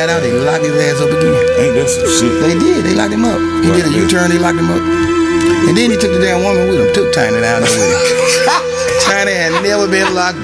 got out, they locked his ass up again. Ain't that some shit? They did. They locked him up. He did a U-turn. They locked him up. And then he took the damn woman with him. Took Tiny down there with him. Tiny had never been locked